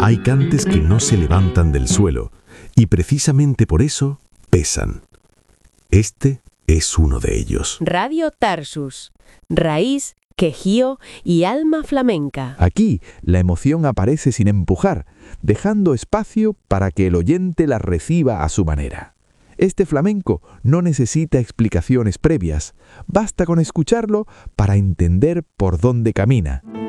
Hay cantes que no se levantan del suelo y precisamente por eso pesan. Este es uno de ellos. Radio Tarsus, raíz, quejío y alma flamenca. Aquí la emoción aparece sin empujar, dejando espacio para que el oyente la reciba a su manera. Este flamenco no necesita explicaciones previas, basta con escucharlo para entender por dónde camina.